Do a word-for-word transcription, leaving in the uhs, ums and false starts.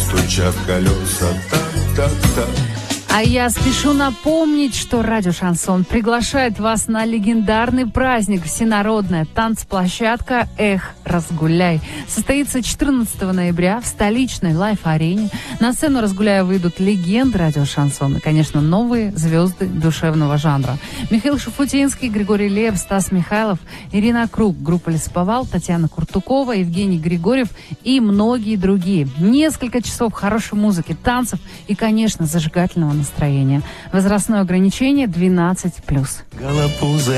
стучат колеса, так-так-так. А я спешу напомнить, что радио «Шансон» приглашает вас на легендарный праздник «Всенародная танцплощадка Эх, разгуляй». Состоится четырнадцатого ноября в столичной лайф-арене. На сцену «Разгуляя» выйдут легенды радио «Шансон» и, конечно, новые звезды душевного жанра. Михаил Шуфутинский, Григорий Лев, Стас Михайлов, Ирина Круг, группа «Лесоповал», Татьяна Куртукова, Евгений Григорьев и многие другие. Несколько часов хорошей музыки, танцев и, конечно, зажигательного настроения. Возрастное ограничение двенадцать плюс.